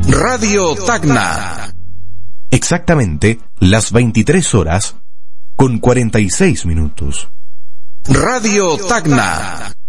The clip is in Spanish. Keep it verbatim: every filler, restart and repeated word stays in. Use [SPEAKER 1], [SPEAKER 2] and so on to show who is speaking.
[SPEAKER 1] Radio Tacna.
[SPEAKER 2] Exactamente las veintitrés horas con cuarenta y seis minutos.
[SPEAKER 1] Radio Tacna.